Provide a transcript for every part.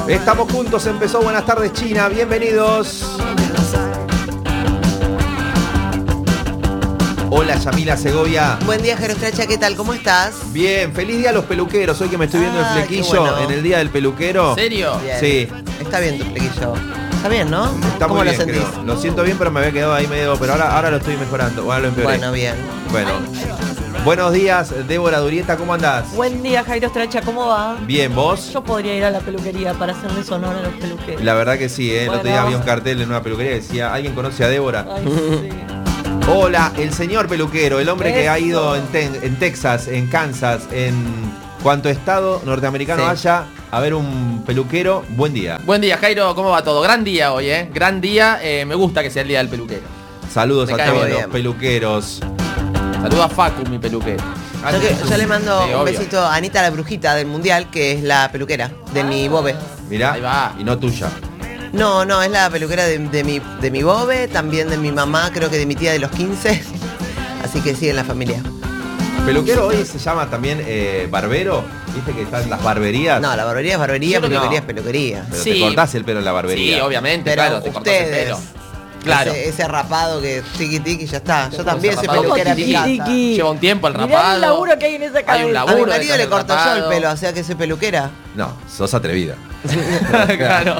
Estamos juntos, empezó Buenas Tardes China, bienvenidos. Hola Yamila Segovia. Buen día, Jero Stracha, ¿qué tal? ¿Cómo estás? Bien, feliz día a los peluqueros. Hoy que me estoy viendo el flequillo bueno. en el día del peluquero. ¿En serio? Bien. Sí. Está bien tu flequillo. Está bien, ¿no? Está ¿Cómo muy lo bien, sentís? creo. Lo siento bien, pero me había quedado ahí medio. Pero ahora lo estoy mejorando. Bueno, lo empeoré. Bueno, bien. Bueno. Buenos días, Débora Durieta, ¿cómo andás? Buen día, Jairo Stracha, ¿cómo va? Bien, ¿vos? Yo podría ir a la peluquería para hacerles honor a los peluqueros. La verdad que sí, El Bueno. otro día había un cartel en una peluquería que decía, ¿alguien conoce a Débora? Ay, sí. Hola, el señor peluquero, el hombre que ha Eso. ido en Texas, en Kansas, en cuanto estado norteamericano Sí. haya a ver un peluquero. Buen día. Buen día, Jairo, ¿cómo va todo? Gran día hoy, ¿eh? Gran día, me gusta que sea el día del peluquero. Saludos Me a cae todos muy los bien. peluqueros. Saluda a Facu, mi peluquero. Yo le mando Sí, un obvio. besito a Anita, la brujita del mundial, que es la peluquera de mi bobe. Mirá, Ahí va. y no tuya. No, es la peluquera de mi bobe, también de mi mamá, creo que de mi tía de los 15. Así que sí, en la familia. Peluquero hoy se llama también barbero. Viste que están las barberías. No, la barbería es barbería, Yo creo que peluquería no. es peluquería. Pero Sí. te cortás el pelo en la barbería. Sí, obviamente, Pero claro, te cortás el ustedes, pelo. Claro. Ese rapado que tiqui tiqui ya está. Yo ¿Cómo también ese soy rapado? peluquera en mi Tiki, casa. tiki. Lleva un tiempo el Mirá rapado. el laburo que hay en esa cabeza. Hay un A mi laburo marido detrás le del corto yo el rapado. pelo, o sea que soy peluquera. No, sos atrevida. Claro.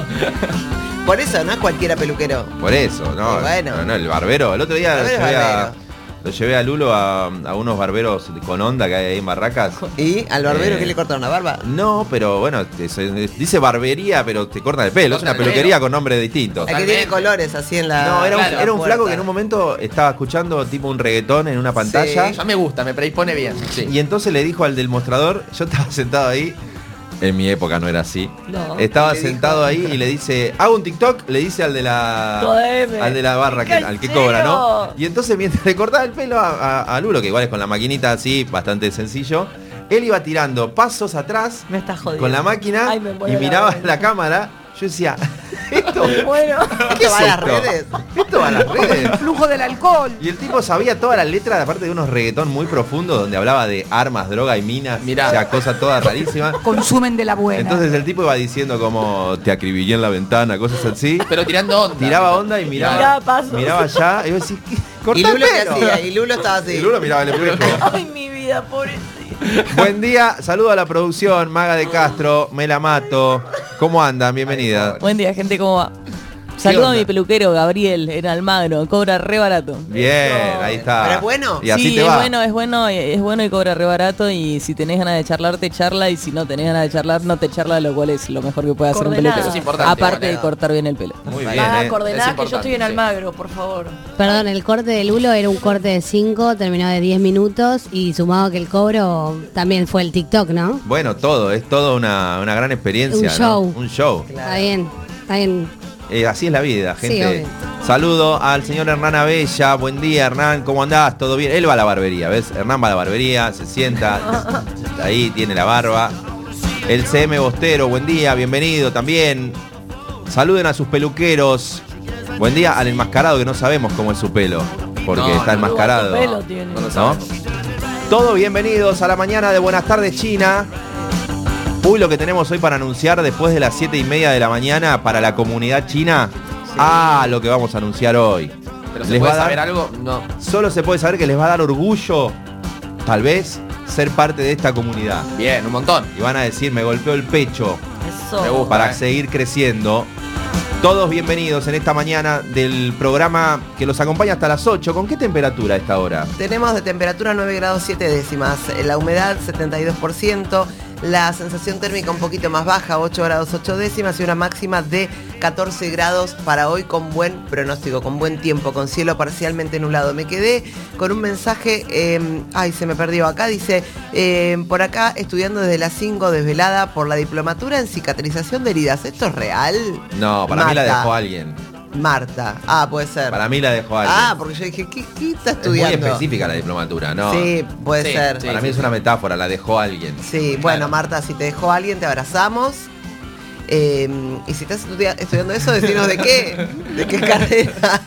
Por eso no es cualquiera peluquero. Por eso, ¿no? Y bueno. No, el barbero. El otro día El barbero es barbero. lo llevé a Lulo a unos barberos con onda que hay ahí en Barracas. ¿Y al barbero qué le cortaron la barba? No, pero bueno, dice barbería, pero te cortan el pelo. Es Cortan una el peluquería pelo. con nombre distinto. El que Totalmente. tiene colores así en la. No, era Claro, un puerta. flaco que en un momento estaba escuchando tipo un reggaetón en una pantalla. Sí. Ya me gusta, me predispone bien. Sí. Y entonces le dijo al del mostrador, yo estaba sentado ahí, en mi época no era así. No. Estaba ¿Qué le sentado dijo? ahí y le dice, hago un TikTok, le dice al de la Jodeme. al de la barra, al que cobra, ¿no? Y entonces mientras le cortaba el pelo a Lulo, que igual es con la maquinita así, bastante sencillo, él iba tirando pasos atrás Me estás jodiendo. con la máquina Ay, me muero y la miraba verga. la cámara. Yo decía, esto, Bueno, ¿qué ¿Esto va a es las esto? redes? Esto va a las redes. flujo del alcohol. Y el tipo sabía toda la letra, aparte de unos reggaetón muy profundos donde hablaba de armas, droga y minas. Mirá. O sea, cosa toda rarísima. Consumen de la buena. Entonces el tipo iba diciendo como te acribillé en la ventana, cosas así. Pero tirando onda. Tiraba onda y miraba. Miraba pasos. Miraba allá y yo decía, corta ¿Y el Lulo qué pelo. hacía? Y Lulo estaba así. Y Lulo miraba el espejo. Ay, mi vida, pobrecito. Buen día, saludo a la producción, Maga de Castro, me la mato. ¿Cómo andan? Bienvenida. Buen día, gente, ¿cómo va? Saludo a onda? mi peluquero, Gabriel, en Almagro. Cobra re barato. Bien, ahí está. ¿Pero es bueno? Y así Sí, te va. es bueno y cobra re barato. Y si tenés ganas de charlar, te charla. Y si no tenés ganas de charlar, no te charla, lo cual es lo mejor que puede hacer un Coordenadas. peluquero. Eso es importante, Aparte de igual, cortar bien el pelo. Muy Nada, bien, Es coordenadas que yo importante, estoy en sí. Almagro, por favor. Perdón, el corte de Lulo era un corte de 5, terminó de 10 minutos y sumado que el cobro también fue el TikTok, ¿no? Bueno, todo, es toda una gran experiencia. Un ¿no? show. Un show. Está bien, está bien. Así es la vida, gente. Sí, obvio. Saludo al señor Hernán Abella. Buen día, Hernán. ¿Cómo andás? ¿Todo bien? Él va a la barbería, ¿ves? Hernán va a la barbería, se sienta, ahí tiene la barba. El CM Bostero, buen día, bienvenido también. Saluden a sus peluqueros. Buen día al enmascarado, que no sabemos cómo es su pelo, porque No, está no, enmascarado. Pelo tiene. No lo ¿No? sabemos. Todo bienvenidos a la mañana de Buenas Tardes China. Uy, lo que tenemos hoy para anunciar después de las 7:30 de la mañana para la comunidad china. Lo que vamos a anunciar hoy. Pero se Les puede va a dar- saber algo, no. Solo se puede saber que les va a dar orgullo, tal vez, ser parte de esta comunidad. Bien, un montón. Y van a decir, me golpeó el pecho Eso. Me gusta. para seguir creciendo. Todos bienvenidos en esta mañana del programa que los acompaña hasta las 8. ¿Con qué temperatura a esta hora? Tenemos de temperatura 9 grados 7 décimas, la humedad 72%, la sensación térmica un poquito más baja, 8 grados 8 décimas y una máxima de 14 grados para hoy con buen pronóstico, con buen tiempo, con cielo parcialmente nublado. Me quedé con un mensaje, se me perdió acá, dice, por acá estudiando desde las 5 desvelada por la diplomatura en cicatrización de heridas. ¿Esto es real? No, para mí la Marta. dejó alguien. Marta, puede ser. Para mí la dejó alguien. Porque yo dije, ¿qué está es muy estudiando? específica la diplomatura, ¿no? Sí, puede Sí, ser. sí. Para mí es una metáfora, la dejó alguien. Sí, Claro. bueno, Marta, si te dejó alguien, te abrazamos. Y si estás estudiando eso, decinos de qué. ¿De qué carrera?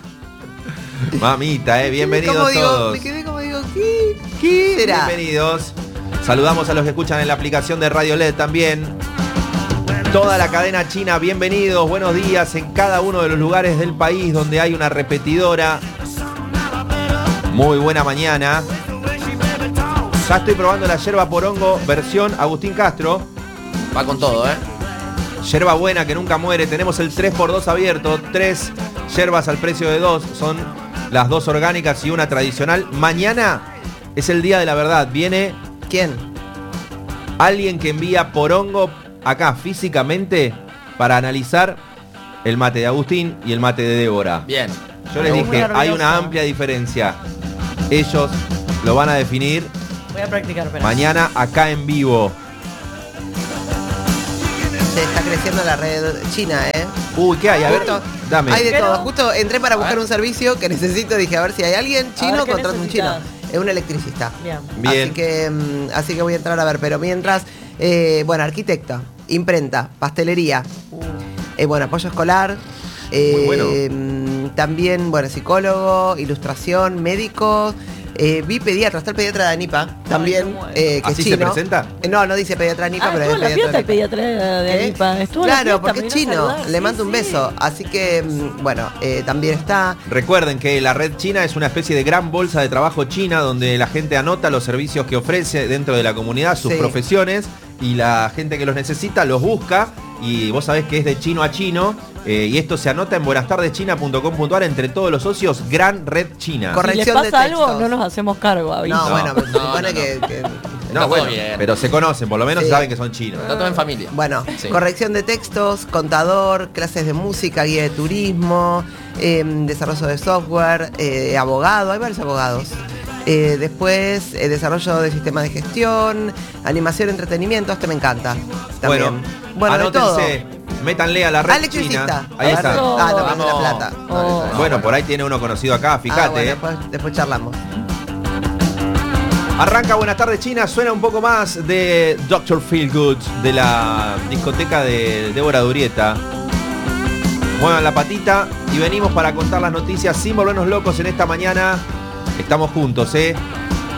Mamita, bienvenidos ¿Cómo digo? todos. Me quedé como digo, ¿qué será? Bienvenidos. Saludamos a los que escuchan en la aplicación de Radio LED también. Toda la cadena china, bienvenidos, buenos días en cada uno de los lugares del país donde hay una repetidora. Muy buena mañana. Ya estoy probando la yerba porongo versión Agustín Castro. Va con todo, Yerba buena que nunca muere. Tenemos el 3x2 abierto. 3 yerbas al precio de 2. Son las 2 orgánicas y una tradicional. Mañana es el día de la verdad. Viene... ¿Quién? Alguien que envía porongo acá físicamente para analizar el mate de Agustín y el mate de Débora. Bien. Yo les dije, hay una amplia diferencia. Ellos lo van a definir Voy a practicar, pero mañana acá en vivo. Se está creciendo la red china, Uy, ¿qué hay? A ver, dame. Hay de Pero- todo. Justo entré para buscar ver. un servicio que necesito. Dije, a ver si hay alguien chino, ¿qué contrato un chino. necesitas? Es un electricista. Bien. Bien. Así que voy a entrar a ver. Pero mientras, bueno, arquitecto, imprenta, pastelería, bueno, apoyo escolar. Muy bueno. También, bueno, psicólogo, ilustración, médico. Vi pediatra, está el pediatra de Anipa también, qué bueno. que es ¿Así se chino. presenta? No dice pediatra de Anipa, pero es estuvo en la pediatra fiesta el de pediatra de ¿Eh? Anipa. Estuvo en la Claro, fiesta, porque me es vino a chino. saludar, Le sí, mando un sí. beso. Así que, bueno, también está. Recuerden que la red china es una especie de gran bolsa de trabajo china donde la gente anota los servicios que ofrece dentro de la comunidad, sus Sí. profesiones, y la gente que los necesita los busca. Y vos sabés que es de chino a chino. Y esto se anota en buenatardeschina.com.ar entre todos los socios. Gran red china. Corrección Si les pasa de algo, textos. no nos hacemos cargo, aviso. No, bueno, se supone no. que- No, Está bueno, todo bien. pero se conocen, por lo menos Sí. saben que son chinos. Está todo en familia. Bueno, Sí. corrección de textos, contador, clases de música, guía de turismo, desarrollo de software, abogado, hay varios abogados. Después, desarrollo de sistemas de gestión, animación, entretenimiento, este me encanta. También. Bueno, de todo. anótense, métanle a la red Electricista. china. Ahí A ver. está. Eso. Ah, Tomando la Vamos. Plata. Oh. Bueno, por ahí tiene uno conocido acá, fíjate. Bueno, después charlamos. Arranca Buenas tardes China, suena un poco más de Dr. Feelgood, de la discoteca de Débora Durieta. Muevan la patita y venimos para contar las noticias sin volvernos locos en esta mañana. Estamos juntos,